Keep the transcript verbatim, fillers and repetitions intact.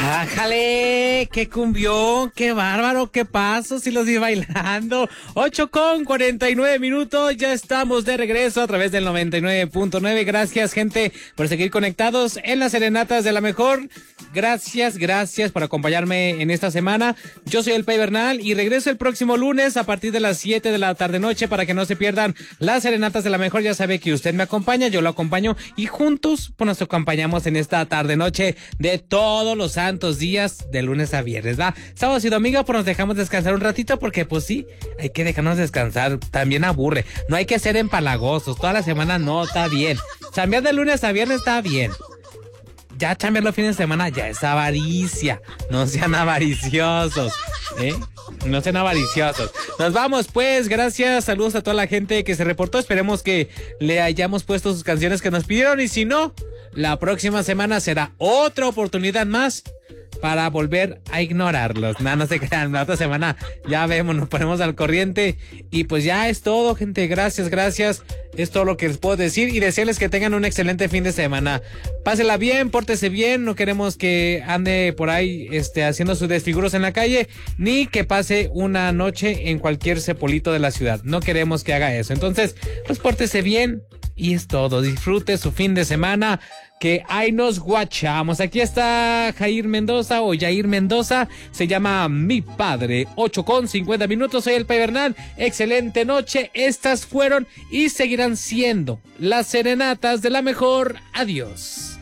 ¡Ájale! ¡Qué cumbión! ¡Qué bárbaro! ¡Qué pasos! Y los vi bailando. ocho con cuarenta y nueve minutos. Ya estamos de regreso a través del noventa y nueve punto nueve. Gracias, gente, por seguir conectados en las serenatas de la mejor. Gracias, gracias por acompañarme en esta semana. Yo soy el Pay Bernal y regreso el próximo lunes a partir de las siete de la tarde noche para que no se pierdan las serenatas de la mejor. Ya sabe que usted me acompaña, yo lo acompaño y juntos pues nos acompañamos en esta tarde noche de todos los santos días de lunes a viernes, ¿va? Sábado y domingo pues nos dejamos descansar un ratito porque pues sí, hay que dejarnos descansar, también aburre. No hay que ser empalagosos, toda la semana no está bien. Chambear de lunes a viernes está bien. Ya chambear los fines de semana ya es avaricia. No sean avariciosos, ¿eh? No sean avariciosos. Nos vamos pues, gracias, saludos a toda la gente que se reportó. Esperemos que le hayamos puesto sus canciones que nos pidieron y si no, la próxima semana será otra oportunidad más para volver a ignorarlos. Nada, no se crean, la otra semana ya vemos, nos ponemos al corriente y pues ya es todo, gente. Gracias, gracias. Es todo lo que les puedo decir y desearles que tengan un excelente fin de semana. Pásela bien, pórtese bien, no queremos que ande por ahí este, haciendo sus desfiguros en la calle, ni que pase una noche en cualquier cepolito de la ciudad. No queremos que haga eso. Entonces, pues pórtese bien y es todo. Disfrute su fin de semana. Que ahí nos guachamos. Aquí está Jair Mendoza o Jair Mendoza. Se llama Mi Padre. ocho con cincuenta minutos. Soy el Pay Bernal. Excelente noche. Estas fueron y seguirán siendo las serenatas de la mejor. Adiós.